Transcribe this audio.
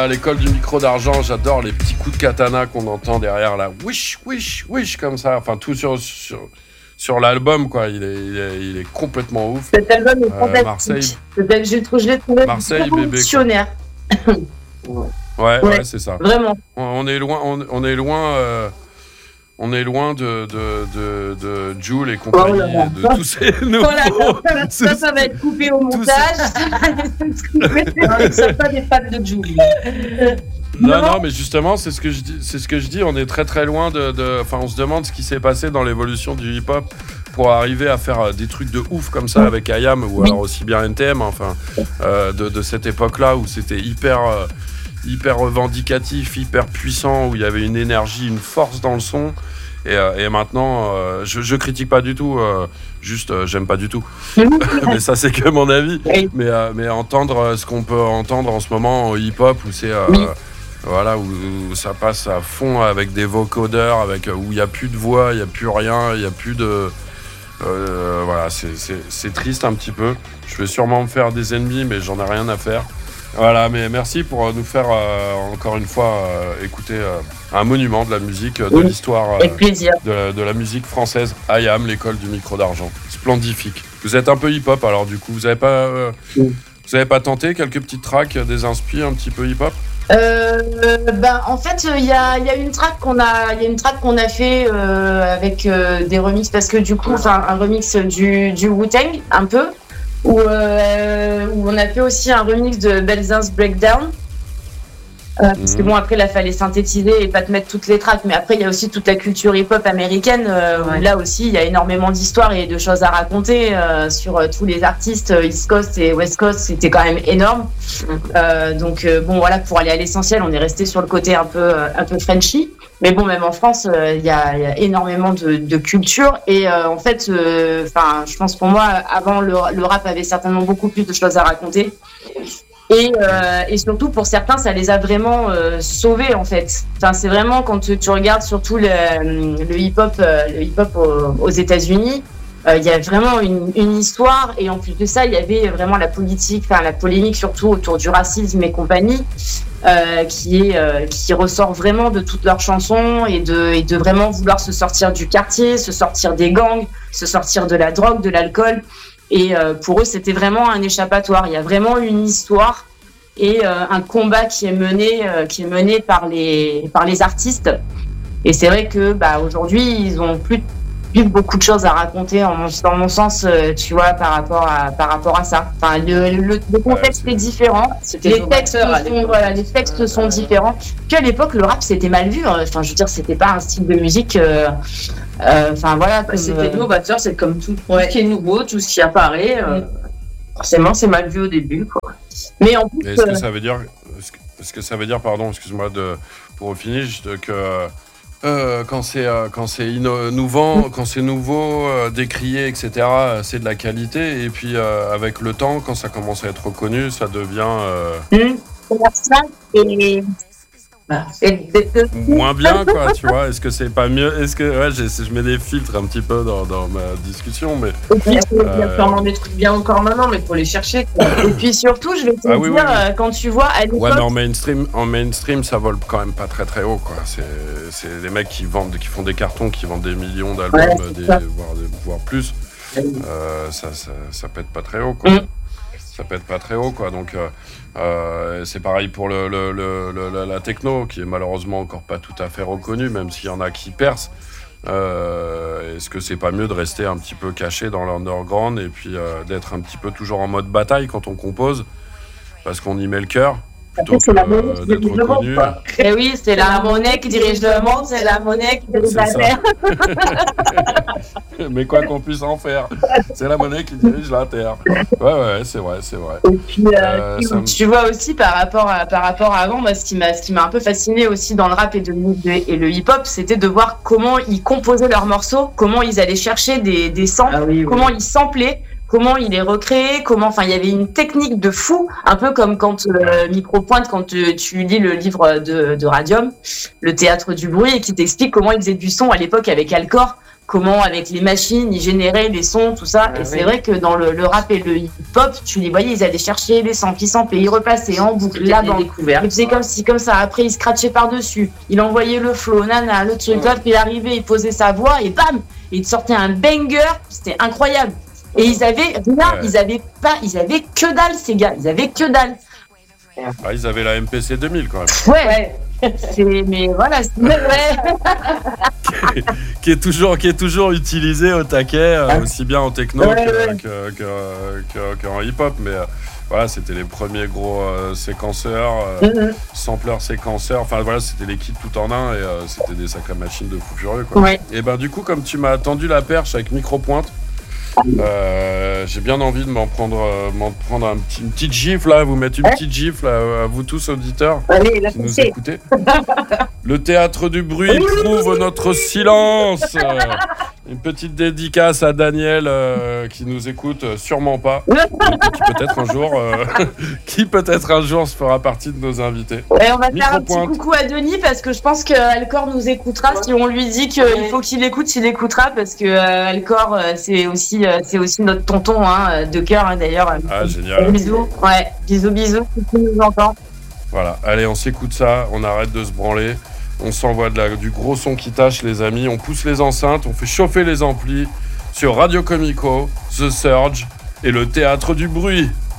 À l'école du micro d'argent, j'adore les petits coups de katana qu'on entend derrière là, wish, wish, wish, comme ça. Enfin, tout sur l'album, quoi. Il est complètement ouf. Cet album est fantastique. Marseille. Je l'ai trouvé Marseille, révolutionnaire. Ouais, c'est ça. Vraiment. On est loin de Jul et compagnie, de tous ces nouveaux... Voilà, ça va être coupé au montage. Ils ne sont pas des fans de Jul. Non, mais justement, c'est ce que je dis. On est très très loin Enfin, on se demande ce qui s'est passé dans l'évolution du hip-hop pour arriver à faire des trucs de ouf comme ça avec IAM ou alors aussi bien NTM. Enfin, de cette époque-là où c'était hyper revendicatif, hyper puissant, où il y avait une énergie, une force dans le son. Et maintenant, je critique pas du tout, juste j'aime pas du tout. Mais ça, c'est que mon avis. Mais entendre ce qu'on peut entendre en ce moment au hip-hop, où c'est voilà, où ça passe à fond avec des vocodeurs, où il y a plus de voix, il y a plus rien, il y a plus de voilà, c'est triste un petit peu. Je vais sûrement me faire des ennemis, mais j'en ai rien à faire. Voilà, mais merci pour nous faire encore une fois écouter un monument de la musique, de l'histoire de la musique française. IAM, l'école du micro d'argent. Splendifique. Vous êtes un peu hip-hop alors du coup, vous avez pas tenté quelques petites tracks, des inspi un petit peu hip-hop? En fait, il y a une track qu'on a fait avec des remixes, parce que du coup, un remix du Wu-Tang un peu. Où on a fait aussi un remix de Belzin's Breakdown. Parce que bon, après, il fallait synthétiser et pas te mettre toutes les tracks. Mais après, il y a aussi toute la culture hip-hop américaine. Où là aussi, il y a énormément d'histoires et de choses à raconter sur tous les artistes East Coast et West Coast. C'était quand même énorme. Donc, bon, voilà, pour aller à l'essentiel, on est resté sur le côté un peu Frenchy. Mais bon, même en France, il y a énormément de culture. Et en fait, je pense pour moi, avant, le rap avait certainement beaucoup plus de choses à raconter. Et surtout, pour certains, ça les a vraiment sauvés, en fait. Enfin, c'est vraiment quand tu regardes surtout le hip-hop aux États-Unis, il y a vraiment une histoire. Et en plus de ça, il y avait vraiment la polémique surtout autour du racisme et compagnie, qui ressort vraiment de toutes leurs chansons et de vraiment vouloir se sortir du quartier, se sortir des gangs, se sortir de la drogue, de l'alcool. Et pour eux, c'était vraiment un échappatoire. Il y a vraiment une histoire et un combat qui est mené par les artistes. Et c'est vrai que aujourd'hui, ils ont plus beaucoup de choses à raconter, dans mon sens, tu vois, par rapport à ça. Enfin, le contexte est différent. Les textes sont différents. Puis à l'époque, le rap, c'était mal vu. Enfin, je veux dire, c'était pas un style de musique. Voilà. C'était novateur, c'est comme tout ce qui est nouveau, tout ce qui apparaît. Forcément, c'est mal vu au début, quoi. Mais en plus, est-ce que ça veut dire, pardon, excuse-moi pour finir, que quand c'est innovant, quand c'est nouveau, décrié, etc., c'est de la qualité. Et puis avec le temps, quand ça commence à être reconnu, ça devient moins bien, quoi. Tu vois, est-ce que c'est pas mieux? Est-ce que je mets des filtres un petit peu dans ma discussion, mais il y a sûrement des trucs bien encore maintenant, mais faut les chercher, quoi. Et puis surtout, je vais te dire, quand tu vois à l'époque... Ouais, mais en mainstream, ça vole quand même pas très très haut, quoi. C'est des mecs qui font des cartons, qui vendent des millions d'albums, voire plus. Ça pète pas très haut, quoi. Ça pète pas très haut, quoi. Donc c'est pareil pour la techno, qui est malheureusement encore pas tout à fait reconnue, même s'il y en a qui percent. Est-ce que c'est pas mieux de rester un petit peu caché dans l'underground et puis d'être un petit peu toujours en mode bataille quand on compose, parce qu'on y met le cœur, plutôt que d'être reconnu. Et oui, c'est la monnaie qui dirige le monde, c'est la monnaie qui dirige la terre. Mais quoi qu'on puisse en faire, c'est la monnaie qui dirige la terre. Ouais, c'est vrai. Et puis, tu vois aussi par rapport à avant, moi, ce qui m'a un peu fasciné aussi dans le rap et le hip-hop, c'était de voir comment ils composaient leurs morceaux, comment ils allaient chercher des samples, comment ils samplaient, comment il est recréé, il y avait une technique de fou, un peu comme quand Micropointe, quand tu lis le livre de Radium, le théâtre du bruit, et qui t'explique comment ils faisaient du son à l'époque avec Alcor, comment avec les machines ils généraient les sons, tout ça. Et c'est vrai que dans le rap et le hip-hop, tu les voyais, ils allaient chercher les samples, et ils repassaient en boucle là dans découvert. C'est comme ça. Après ils scratchaient par-dessus, il envoyait le flow, nana, le truc, puis il arrivait, il posait sa voix et bam, il te sortait un banger, c'était incroyable. Et ils avaient que dalle, ces gars, ils avaient que dalle. Ah, ils avaient la MPC 2000 quand même. Ouais. Mais voilà, qui est toujours utilisé au taquet, aussi bien en techno qu'en hip-hop. Mais voilà, c'était les premiers gros séquenceurs, sampleurs séquenceurs. Enfin voilà, c'était les kits tout en un et c'était des sacrées machines de fou furieux, quoi. Ouais. Et ben du coup, comme tu m'as tendu la perche avec Micropointe, j'ai bien envie de m'en prendre une petite gifle là, vous mettre une petite gifle à vous tous auditeurs qui nous écoutez. Le théâtre du bruit prouve notre silence. Une petite dédicace à Daniel qui nous écoute sûrement pas, qui peut-être un jour se fera partie de nos invités. Et on va faire un petit coucou à Denis parce que je pense que Alcor nous écoutera. Si on lui dit qu'il faut qu'il écoute, il écoutera parce que Alcor c'est aussi notre tonton de cœur d'ailleurs. Ah génial. Bisous, bisous si tu nous entends. Voilà, allez on s'écoute ça, on arrête de se branler. On s'envoie du gros son qui tâche, les amis. On pousse les enceintes, on fait chauffer les amplis sur Radio Comico, The Surge et le théâtre du bruit.